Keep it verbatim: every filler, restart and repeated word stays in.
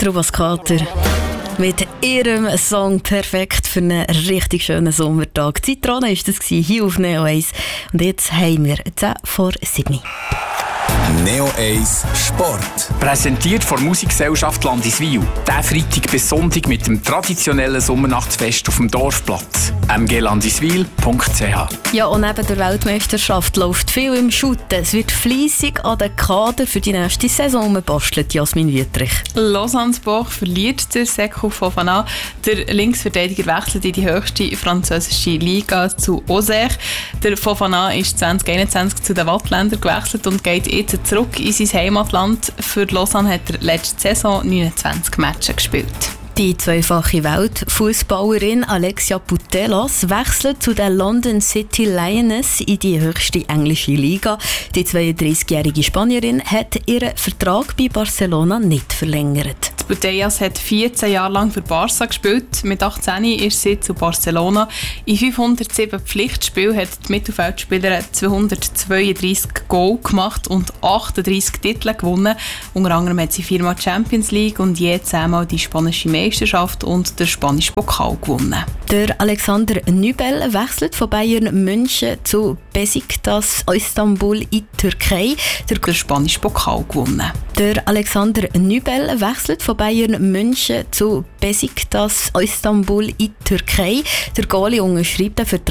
Trubas Kater mit ihrem Song perfekt für einen richtig schönen Sommertag. Zitrone war das hier auf Neo eins. Und jetzt haben wir zehn vor sieben. Neo eins Sport. Präsentiert von der Musikgesellschaft Landiswil. Der Freitag bis Sonntag mit dem traditionellen Sommernachtsfest auf dem Dorfplatz. m g landiswil punkt c h. Ja, und neben der Weltmeisterschaft läuft viel im Shooten. Es wird fleissig an den Kader für die nächste Saison gebastelt, Jasmin Wüttrich. Lausanne-Boch verliert der Sekou Fofana. Der Linksverteidiger wechselt in die höchste französische Liga zu Auxerre. Der Fofana ist zwanzig einundzwanzig zu den Wattländern gewechselt und geht jetzt zurück in sein Heimatland. Für Lausanne hat er letzte Saison neunundzwanzig Matches gespielt. Die zweifache Weltfußballerin Alexia Putellas wechselt zu den London City Lioness in die höchste englische Liga. Die zweiunddreißigjährige Spanierin hat ihren Vertrag bei Barcelona nicht verlängert. Putellas hat vierzehn Jahre lang für Barca gespielt. Mit achtzehn ist sie zu Barcelona. In fünfhundertsieben Pflichtspielen hat die Mittelfeldspielerin zweihundertzweiunddreißig Goal gemacht und achtunddreißig Titel gewonnen. Unter anderem hat sie viermal Champions League und je zehnmal die spanische Meisterschaft und der spanische Pokal gewonnen. Der Alexander Nübel wechselt von Bayern München zu Besiktas Istanbul in Türkei. Der, der spanische Pokal gewonnen. Der Alexander Nübel wechselt von Bayern München zu Besiktas Istanbul in Türkei. Der Goalie unterschreibt den Vertrag